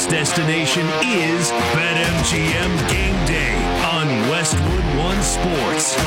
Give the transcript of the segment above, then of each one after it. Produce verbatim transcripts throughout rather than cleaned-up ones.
sports destination is BetMGM Game Day on Westwood One Sports.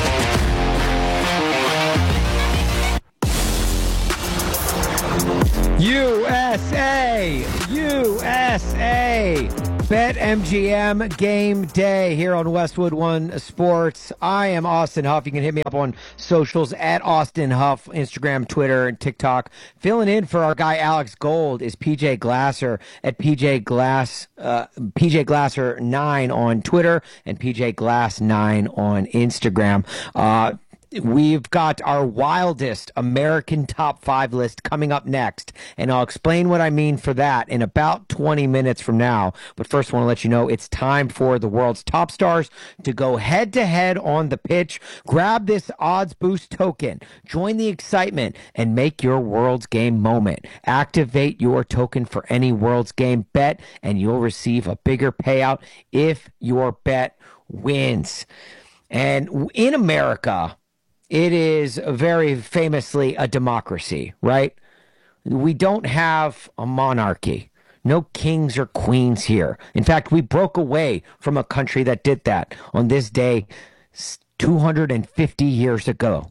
U S A! U S A! BetMGM Game Day here on Westwood One Sports. I am Austin Huff. You can hit me up on socials at Austin Huff, Instagram, Twitter, and TikTok. Filling in for our guy Alex Gold is P J Glasser at P J Glass, uh, P J Glasser nine on Twitter and P J Glass nine on Instagram. Uh, We've got our wildest American top five list coming up next, and I'll explain what I mean for that in about twenty minutes from now. But first, I want to let you know it's time for the world's top stars to go head-to-head on the pitch. Grab this Odds Boost token, join the excitement, and make your World's Game moment. Activate your token for any World's Game bet, and you'll receive a bigger payout if your bet wins. And in America, it is very famously a democracy, right? We don't have a monarchy. No kings or queens here. In fact, we broke away from a country that did that on this day two hundred fifty years ago.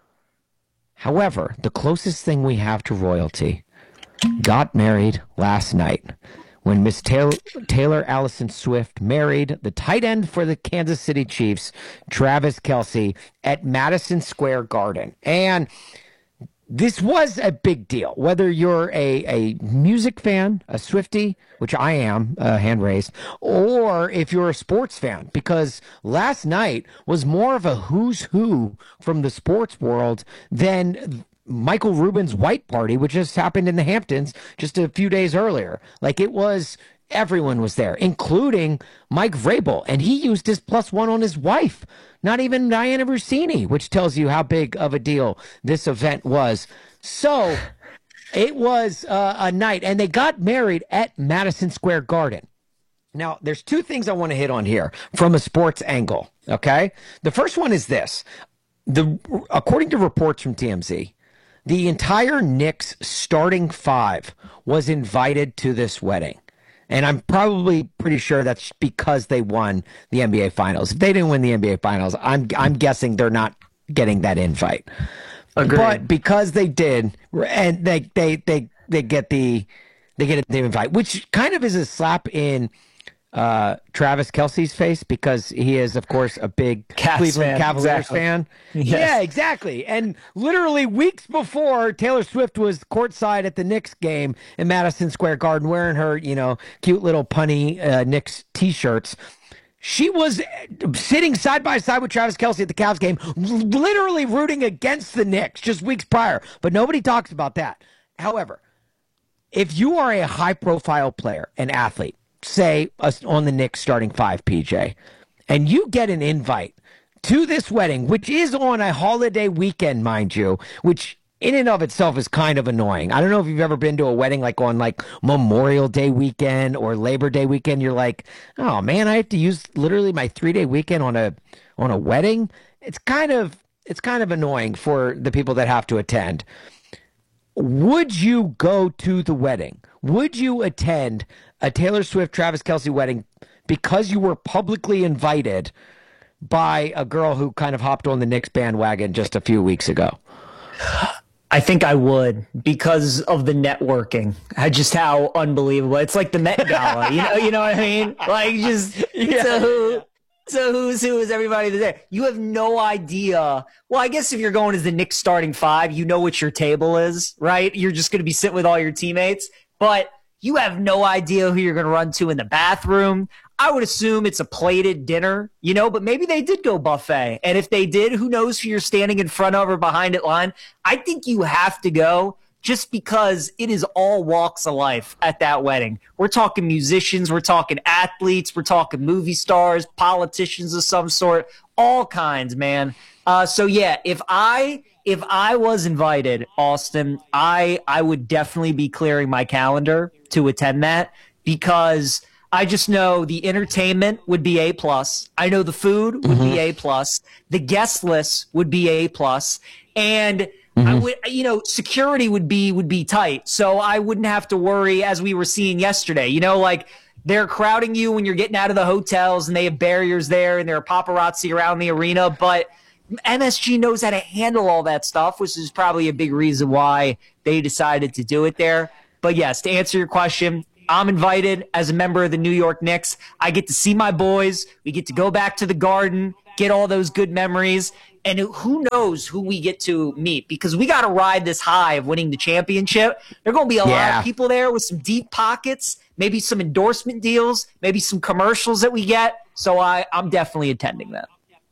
However, the closest thing we have to royalty got married last night when Miss Taylor, Taylor Allison Swift married the tight end for the Kansas City Chiefs, Travis Kelce, at Madison Square Garden. And this was a big deal, whether you're a, a music fan, a Swiftie, which I am, uh, hand raised, or if you're a sports fan, because last night was more of a who's who from the sports world than Michael Rubin's white party, which just happened in the Hamptons just a few days earlier. Like, it was, everyone was there, including Mike Vrabel, and he used his plus one on his wife, not even Diana Rossini, which tells you how big of a deal this event was. So it was uh, a night, and they got married at Madison Square Garden. Now, there's two things I want to hit on here from a sports angle, okay? The first one is this. The according to reports from T M Z, the entire Knicks starting five was invited to this wedding. And I'm probably pretty sure that's because they won the N B A Finals. If they didn't win the N B A Finals, I'm I'm guessing they're not getting that invite. Agreed. But because they did, and they they they they get the they get the invite, which kind of is a slap in Uh, Travis Kelce's face, because he is, of course, a big Cats Cleveland fan. Cavaliers Exactly. fan. Yes. Yeah, exactly. And literally weeks before, Taylor Swift was courtside at the Knicks game in Madison Square Garden wearing her, you know, cute little punny uh, Knicks t-shirts. She was sitting side by side with Travis Kelce at the Cavs game, literally rooting against the Knicks just weeks prior. But nobody talks about that. However, if you are a high-profile player, an athlete, say us on the Knicks starting five, P J, and you get an invite to this wedding, which is on a holiday weekend, mind you, which in and of itself is kind of annoying. I don't know if you've ever been to a wedding like on like Memorial Day weekend or Labor Day weekend. You're like, oh man, I have to use literally my three day weekend on a on a wedding. It's kind of it's kind of annoying for the people that have to attend. Would you go to the wedding? Would you attend a Taylor Swift, Travis Kelce wedding because you were publicly invited by a girl who kind of hopped on the Knicks bandwagon just a few weeks ago? I think I would, because of the networking. Just how unbelievable. It's like the Met Gala, you know, you know what I mean? Like, just, it's Yeah. a who. So who's who is everybody there? You have no idea. Well, I guess if you're going as the Knicks starting five, you know what your table is, right? You're just going to be sitting with all your teammates, but you have no idea who you're going to run to in the bathroom. I would assume it's a plated dinner, you know, but maybe they did go buffet. And if they did, who knows who you're standing in front of or behind it line. I think you have to go, just because it is all walks of life at that wedding. We're talking musicians, we're talking athletes, we're talking movie stars, politicians of some sort, all kinds, man. Uh, so yeah, if I if I was invited, Austin, I I would definitely be clearing my calendar to attend that, because I just know the entertainment would be A plus. I know the food would mm-hmm. be A plus. The guest list would be A plus, and Mm-hmm. I would, you know, security would be would be tight, so I wouldn't have to worry, as we were seeing yesterday. You know, like they're crowding you when you're getting out of the hotels, and they have barriers there, and there are paparazzi around the arena. But M S G knows how to handle all that stuff, which is probably a big reason why they decided to do it there. But yes, to answer your question, I'm invited as a member of the New York Knicks. I get to see my boys. We get to go back to the Garden, get all those good memories. And who knows who we get to meet, because we got to ride this high of winning the championship. There are going to be a yeah. lot of people there with some deep pockets, maybe some endorsement deals, maybe some commercials that we get. So I, I'm definitely attending that.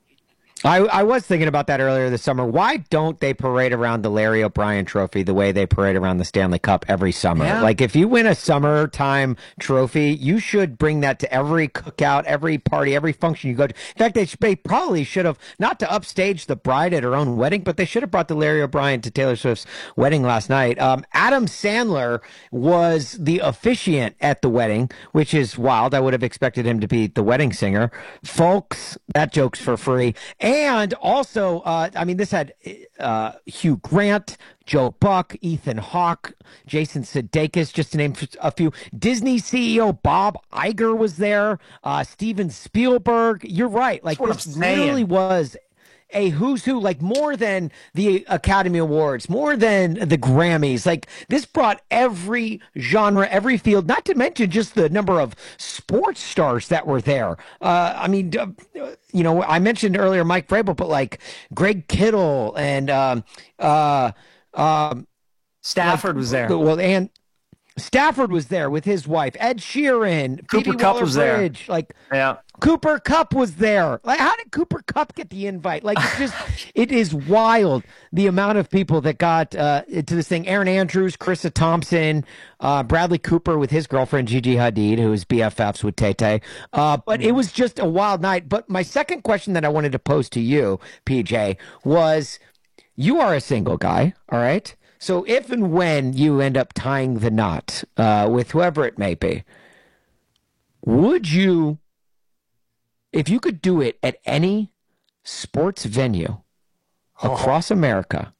I, I was thinking about that earlier this summer. Why don't they parade around the Larry O'Brien trophy the way they parade around the Stanley Cup every summer? Yeah. Like, if you win a summertime trophy, you should bring that to every cookout, every party, every function you go to. In fact, they, should, they probably should have, not to upstage the bride at her own wedding, but they should have brought the Larry O'Brien to Taylor Swift's wedding last night. Um, Adam Sandler was the officiant at the wedding, which is wild. I would have expected him to be the wedding singer. Folks, that joke's for free. And also, uh, I mean, this had uh, Hugh Grant, Joe Buck, Ethan Hawke, Jason Sudeikis, just to name a few. Disney C E O Bob Iger was there. Uh, Steven Spielberg. You're right. Like, this really was a who's who, like more than the Academy Awards, more than the Grammys. Like, this brought every genre, every field, not to mention just the number of sports stars that were there. Uh, I mean, uh, you know, I mentioned earlier Mike Vrabel, but like Greg Kittle and um, uh, um, Stafford like, was there. Well, and Stafford was there with his wife. Ed Sheeran, Cooper Kupp was there. Like, yeah. Cooper Kupp was there. Like, how did Cooper Kupp get the invite? Like, it's just, it is wild the amount of people that got uh, to this thing. Aaron Andrews, Carissa Thompson, uh, Bradley Cooper with his girlfriend Gigi Hadid, who is B F Fs with Tay Tay. Uh, but it was just a wild night. But my second question that I wanted to pose to you, P J, was, you are a single guy, all right? So if and when you end up tying the knot uh, with whoever it may be, would you, if you could do it at any sports venue across oh. America,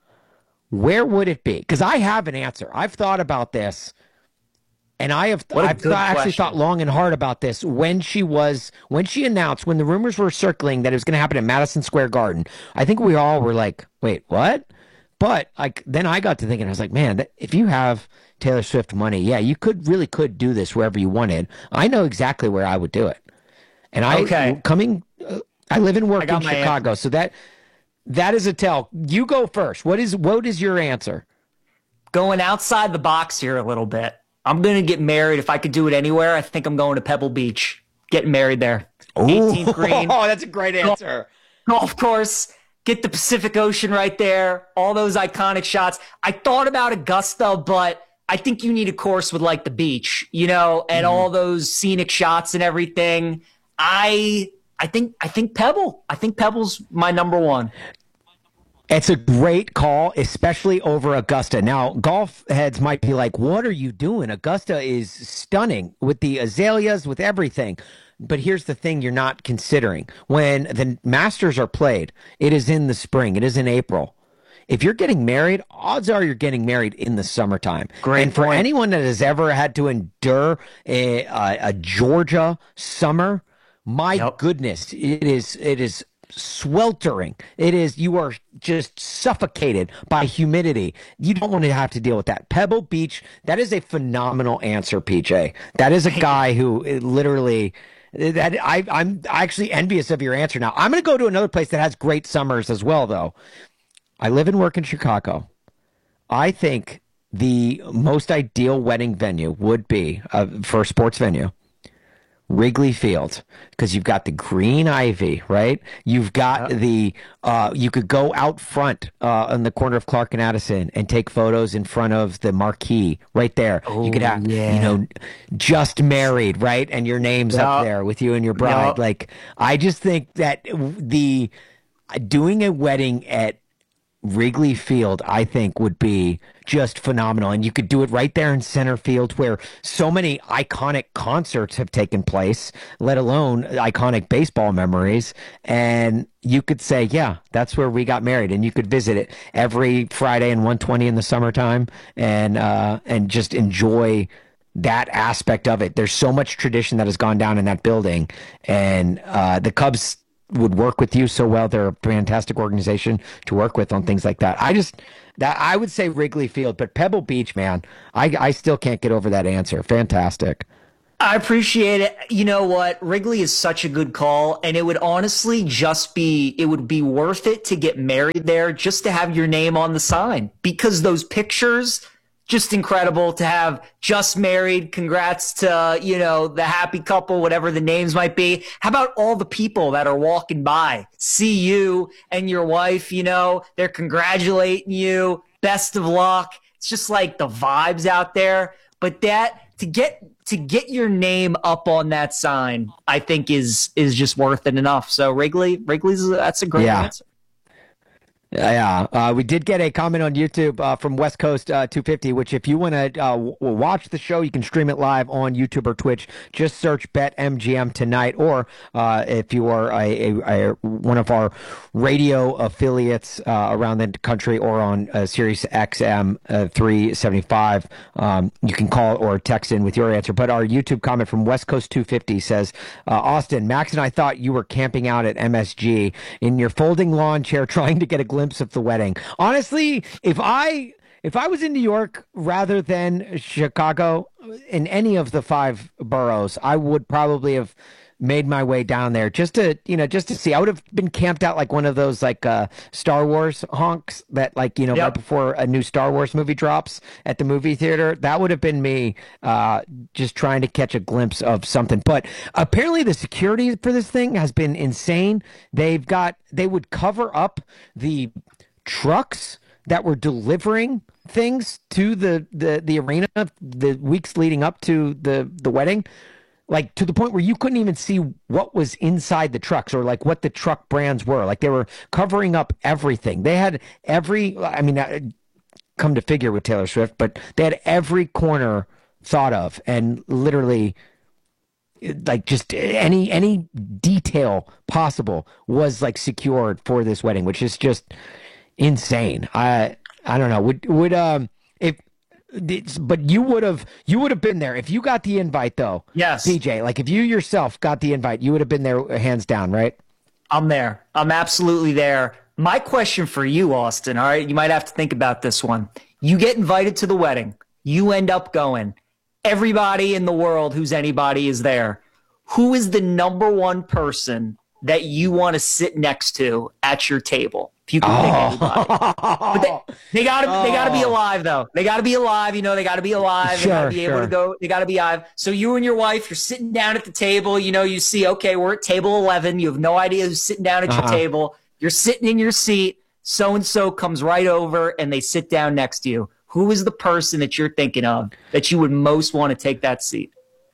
where would it be? Because I have an answer. I've thought about this, and I have I've thought, actually thought long and hard about this when she was when she announced, when the rumors were circling that it was going to happen at Madison Square Garden. I think we all were like, "Wait, what?" But like, then I got to thinking, I was like, man, that, if you have Taylor Swift money, yeah, you could really could do this wherever you wanted. I know exactly where I would do it. And I okay. coming, uh, I live and work in Chicago, answer. so that that is a tell. You go first. What is what is your answer? Going outside the box here a little bit. I'm gonna get married. If I could do it anywhere, I think I'm going to Pebble Beach. Getting married there. eighteenth green. Oh, that's a great answer. Golf course. Get the Pacific Ocean right there, all those iconic shots. I thought about Augusta, but I think you need a course with like the beach, you know, and mm. all those scenic shots and everything. I I think I think Pebble. I think Pebble's my number one. It's a great call, especially over Augusta. Now, golf heads might be like, what are you doing? Augusta is stunning with the azaleas, with everything. But here's the thing you're not considering. When the Masters are played, it is in the spring. It is in April. If you're getting married, odds are you're getting married in the summertime. Great and for point. anyone that has ever had to endure a, a, a Georgia summer, my yep. goodness, it is it is sweltering. It is, you are just suffocated by humidity. You don't want to have to deal with that. Pebble Beach, that is a phenomenal answer, P J. That is a guy who literally... That I, I'm actually envious of your answer now. I'm going to go to another place that has great summers as well, though. I live and work in Chicago. I think the most ideal wedding venue would be, uh, for a sports venue, Wrigley Field, because you've got the green ivy, right? You've got yep. the, uh, you could go out front uh, on the corner of Clark and Addison and take photos in front of the marquee right there. Oh, you could have, yeah. you know, just married, right? And your name's yep. up there with you and your bride. Yep. Like, I just think that the doing a wedding at Wrigley Field, I think, would be just phenomenal. And you could do it right there in center field where so many iconic concerts have taken place, let alone iconic baseball memories. And you could say, yeah, that's where we got married. And you could visit it every Friday and one twenty in the summertime and, uh, and just enjoy that aspect of it. There's so much tradition that has gone down in that building, and uh, the Cubs would work with you so well. They're a fantastic organization to work with on things like that. I just that I would say Wrigley Field, but Pebble Beach, man, I I still can't get over that answer. Fantastic. I appreciate it. You know what? Wrigley is such a good call, and it would honestly just be, it would be worth it to get married there just to have your name on the sign, because those pictures, just incredible to have just married. Congrats to, you know, the happy couple, whatever the names might be. How about all the people that are walking by, see you and your wife, you know, they're congratulating you. Best of luck. It's just like the vibes out there. But that, to get to get your name up on that sign, I think is is just worth it enough. So Wrigley, Wrigley's that's a great yeah. answer. Yeah, uh, we did get a comment on YouTube uh, from West Coast uh, two fifty, which if you want to uh, w- watch the show, you can stream it live on YouTube or Twitch. Just search BetMGM tonight, or uh, if you are a, a, a one of our radio affiliates uh, around the country, or on uh, Sirius X M uh, three seventy-five, um, you can call or text in with your answer. But our YouTube comment from West Coast two fifty says, uh, Austin, Max and I thought you were camping out at M S G in your folding lawn chair trying to get a glimpse of the wedding. Honestly, if I if I was in New York rather than Chicago, in any of the five boroughs, I would probably have made my way down there just to, you know, just to see. I would have been camped out like one of those like uh, Star Wars honks that, like, you know, yep. right before a new Star Wars movie drops at the movie theater. That would have been me uh, just trying to catch a glimpse of something. But apparently the security for this thing has been insane. They've got, they would cover up the trucks that were delivering things to the, the, the arena the weeks leading up to the, the wedding. Like, to the point where you couldn't even see what was inside the trucks, or like what the truck brands were. Like, they were covering up everything. They had every, I mean, come to figure with Taylor Swift, but they had every corner thought of, and literally, like, just any any detail possible was like secured for this wedding, which is just insane. I I don't know. Would would um if. It's, but you would have you would have been there if you got the invite, though. Yes, P J. Like, if you yourself got the invite, you would have been there, hands down, right? I'm there. I'm absolutely there. My question for you, Austin. All right, you might have to think about this one. You get invited to the wedding. You end up going. Everybody in the world who's anybody is there. Who is the number one person that you want to sit next to at your table? If you can oh. pick anybody. But they, they gotta oh. they gotta be alive, though. They gotta be alive, you know, they gotta be alive. Sure, they gotta be sure. able to go, they gotta be alive. So you and your wife, you're sitting down at the table, you know, you see, okay, we're at table eleven, you have no idea who's sitting down at uh-huh. your table. You're sitting in your seat, so and so comes right over and they sit down next to you. Who is the person that you're thinking of that you would most want to take that seat?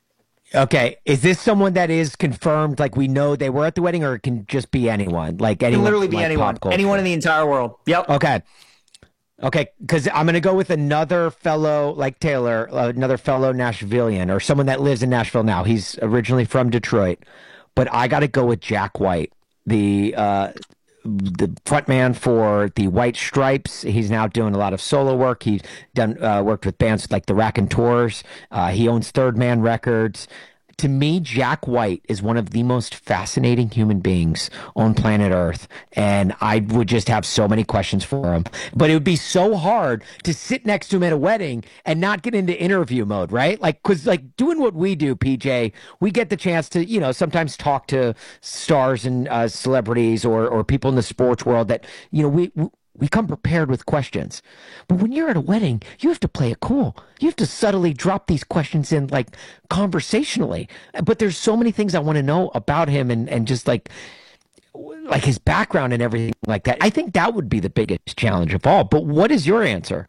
Okay, is this someone that is confirmed, like we know they were at the wedding, or it can just be anyone? Like, anyone, it can literally be like anyone. Anyone in the entire world. Yep. Okay. Okay, because I'm going to go with another fellow, like Taylor, uh, another fellow Nashvilleian, or someone that lives in Nashville now. He's originally from Detroit. But I got to go with Jack White, the uh, the frontman for the White Stripes. He's now doing a lot of solo work. He's done uh, worked with bands like the Raconteurs. Uh, he owns Third Man Records. To me, Jack White is one of the most fascinating human beings on planet Earth, and I would just have so many questions for him. But it would be so hard to sit next to him at a wedding and not get into interview mode, right? Like, because like doing what we do, P J, we get the chance to, you know, sometimes talk to stars and uh, celebrities or or people in the sports world that, you know, we. we We come prepared with questions. But when you're at a wedding, you have to play it cool. You have to subtly drop these questions in, like, conversationally. But there's so many things I want to know about him, and, and just, like, like his background and everything like that. I think that would be the biggest challenge of all. But what is your answer?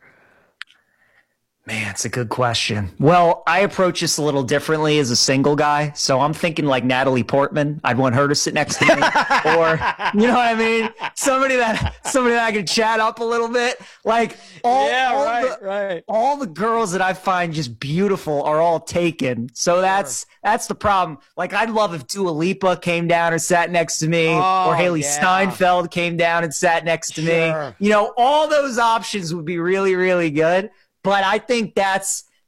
Man, it's a good question. Well, I approach this a little differently as a single guy. So I'm thinking like Natalie Portman. I'd want her to sit next to me. Or, you know what I mean? Somebody that somebody that I could chat up a little bit. Like all, yeah, all, right, the, right. all the girls that I find just beautiful are all taken. So that's sure. that's the problem. Like, I'd love if Dua Lipa came down and sat next to me, oh, or Haley yeah. Steinfeld came down and sat next to sure. me. You know, all those options would be really, really good. But I think that's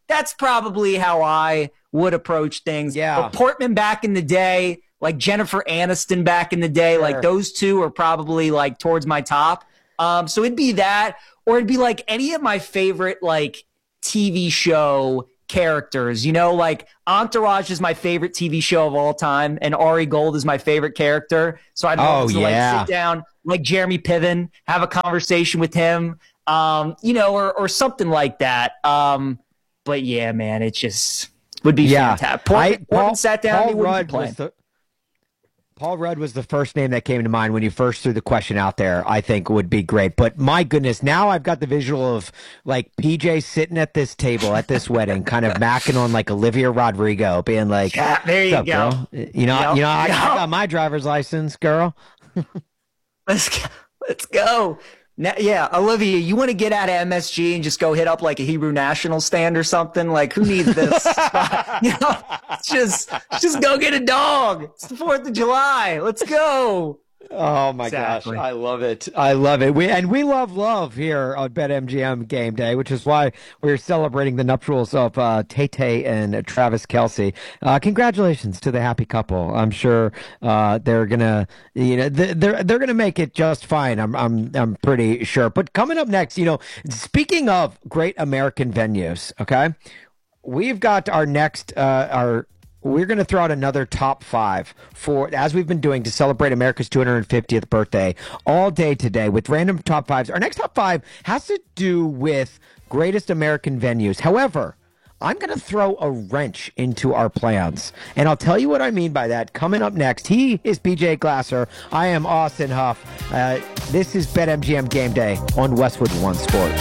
that's probably how I would approach things. Yeah. But Portman back in the day, like Jennifer Aniston back in the day, Sure. like those two are probably like towards my top. Um, so it'd be that, or it'd be like any of my favorite like T V show characters, you know, like Entourage is my favorite T V show of all time, and Ari Gold is my favorite character. So I'd love Oh, to yeah. like sit down like Jeremy Piven, have a conversation with him, um, you know, or or something like that. Um, but yeah, man, it just would be Yeah. fantastic. Portman, I- Portman Paul- sat down, Paul he wouldn't Rudd complain. was the Paul Rudd was the first name that came to mind when you first threw the question out there. I think would be great. But my goodness, now I've got the visual of like P J sitting at this table at this wedding, kind of macking on like Olivia Rodrigo, being like, Yeah, there you "What's up, go. girl? You know, Yep. you know, I, I Yep. got my driver's license, girl." Let's go. Let's go. Now, yeah, Olivia, you want to get out of M S G and just go hit up like a Hebrew National stand or something? Like, who needs this spot? You know, just just go get a dog. It's the Fourth of July. Let's go. Oh my Exactly. gosh, I love it. I love it. We and we love love here on BetMGM Game Day, which is why we're celebrating the nuptials of uh, Tay-Tay and Travis Kelce. Uh, congratulations to the happy couple. I'm sure uh, they're gonna, you know, they're they're, they're gonna make it just fine. I'm I'm I'm pretty sure. But coming up next, you know, speaking of great American venues, okay, we've got our next uh, our. We're going to throw out another top five for, as we've been doing, to celebrate America's two hundred fiftieth birthday all day today with random top fives. Our next top five has to do with greatest American venues. However, I'm going to throw a wrench into our plans, and I'll tell you what I mean by that coming up next. He is B J Glasser. I am Austin Huff. Uh, this is BetMGM Game Day on Westwood One Sports.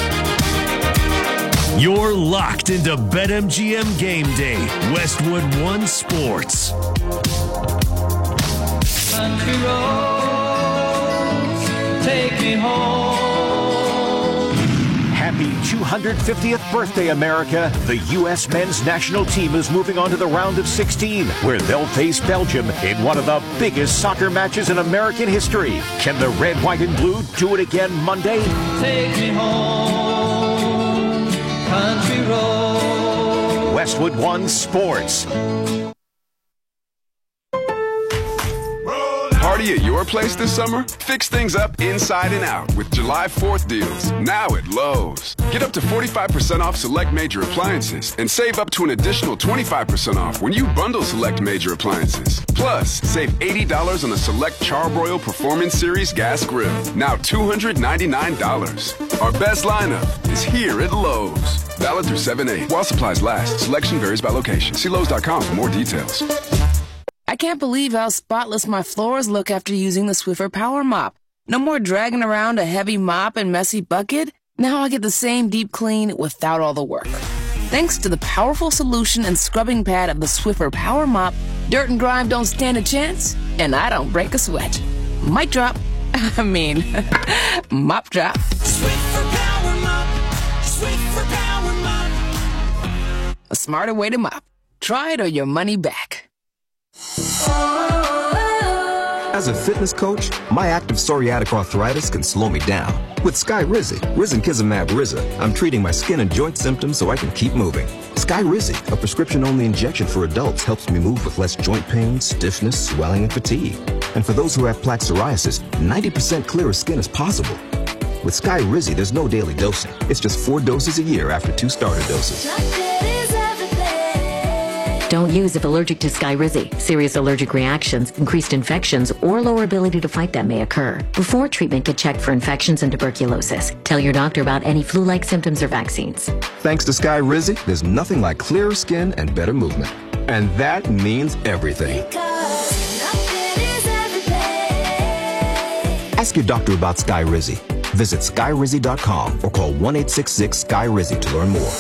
You're locked into BetMGM Game Day, Westwood One Sports. Country roads, take me home. Happy two hundred fiftieth birthday, America. The U S men's national team is moving on to the round of sixteen, where they'll face Belgium in one of the biggest soccer matches in American history. Can the red, white, and blue do it again Monday? Take me home, country road. Westwood One Sports. Party at your place this summer? Fix things up inside and out with July fourth deals, now at Lowe's. Get up to forty-five percent off select major appliances and save up to an additional twenty-five percent off when you bundle select major appliances. Plus, save eighty dollars on a select Charbroil Performance Series gas grill, now two hundred ninety-nine dollars. Our best lineup is here at Lowe's. Valid through seven eight. While supplies last, selection varies by location. See Lowe's dot com for more details. I can't believe how spotless my floors look after using the Swiffer Power Mop. No more dragging around a heavy mop and messy bucket. Now I get the same deep clean without all the work. Thanks to the powerful solution and scrubbing pad of the Swiffer Power Mop, dirt and grime don't stand a chance, and I don't break a sweat. Mic drop. I mean, mop drop. Swiffer Power Mop, Swiffer Power Mop. A smarter way to mop. Try it or your money back. As a fitness coach, my active psoriatic arthritis can slow me down. With Skyrizi, Risankizumab Riza, I'm treating my skin and joint symptoms so I can keep moving. Skyrizi, a prescription-only injection for adults, helps me move with less joint pain, stiffness, swelling, and fatigue. And for those who have plaque psoriasis, ninety percent clearer skin is possible. With Skyrizi, there's no daily dosing. It's just four doses a year after two starter doses. Don't use if allergic to Skyrizi. Serious allergic reactions, increased infections, or lower ability to fight them may occur. Before treatment, get checked for infections and tuberculosis. Tell your doctor about any flu-like symptoms or vaccines. Thanks to Skyrizi, there's nothing like clearer skin and better movement. And that means everything. Ask your doctor about Skyrizi. Visit Skyrizi dot com or call one eight six six Sky Rizzy to learn more.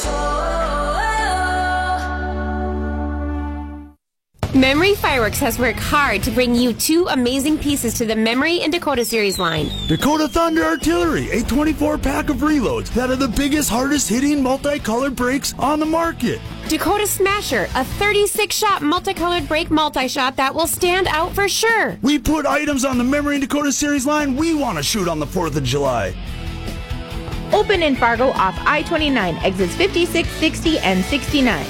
Memory Fireworks has worked hard to bring you two amazing pieces to the Memory and Dakota Series line. Dakota Thunder Artillery, a twenty-four pack of reloads that are the biggest, hardest hitting multicolored brakes on the market. Dakota Smasher, a thirty-six shot multicolored brake multi-shot that will stand out for sure. We put items on the Memory and Dakota Series line we want to shoot on the fourth of July. Open in Fargo off I twenty-nine, exits fifty-six, sixty, and sixty-nine.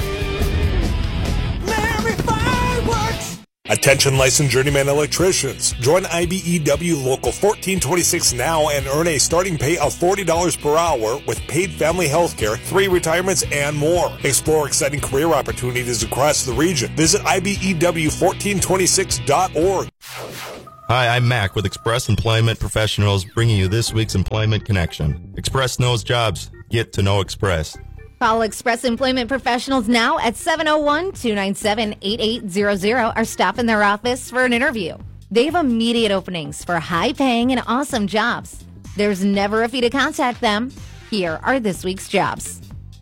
Merry fireworks! Attention licensed journeyman electricians. Join I B E W Local fourteen twenty-six now and earn a starting pay of forty dollars per hour with paid family health care, three retirements, and more. Explore exciting career opportunities across the region. Visit I B E W fourteen twenty-six dot org. Hi, I'm Mac with Express Employment Professionals, bringing you this week's Employment Connection. Express knows jobs. Get to know Express. Call Express Employment Professionals now at seven oh one, two nine seven, eight eight zero zero or stop in their office for an interview. They have immediate openings for high-paying and awesome jobs. There's never a fee to contact them. Here are this week's jobs.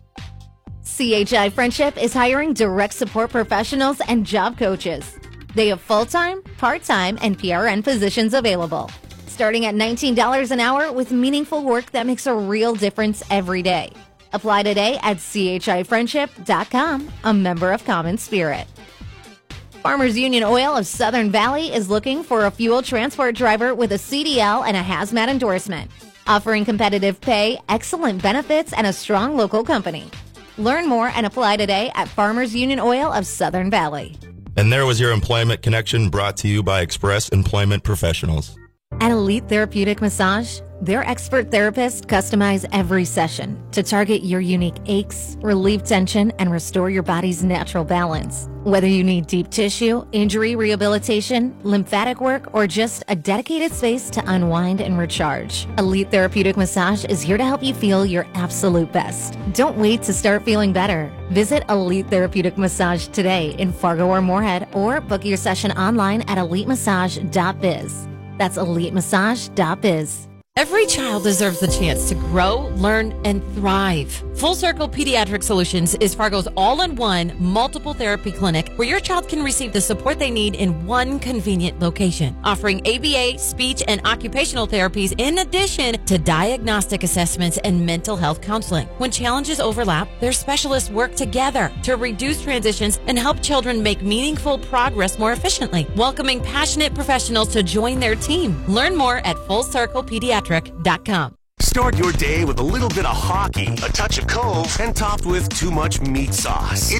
C H I Friendship is hiring direct support professionals and job coaches. They have full-time, part-time, and P R N positions available, starting at nineteen dollars an hour with meaningful work that makes a real difference every day. Apply today at C H I friendship dot com, a member of Common Spirit. Farmers Union Oil of Southern Valley is looking for a fuel transport driver with a C D L and a hazmat endorsement, offering competitive pay, excellent benefits, and a strong local company. Learn more and apply today at Farmers Union Oil of Southern Valley. And there was your Employment Connection brought to you by Express Employment Professionals. At Elite Therapeutic Massage, their expert therapists customize every session to target your unique aches, relieve tension, and restore your body's natural balance. Whether you need deep tissue, injury rehabilitation, lymphatic work, or just a dedicated space to unwind and recharge, Elite Therapeutic Massage is here to help you feel your absolute best. Don't wait to start feeling better. Visit Elite Therapeutic Massage today in Fargo or Moorhead, or book your session online at elite massage dot biz. That's elite massage dot biz. Every child deserves the chance to grow, learn, and thrive. Full Circle Pediatric Solutions is Fargo's all-in-one multiple therapy clinic where your child can receive the support they need in one convenient location, offering A B A, speech, and occupational therapies in addition to diagnostic assessments and mental health counseling. When challenges overlap, their specialists work together to reduce transitions and help children make meaningful progress more efficiently, welcoming passionate professionals to join their team. Learn more at full circle pediatric dot com. Start your day with a little bit of hockey, a touch of Cove, and topped with too much meat sauce. It's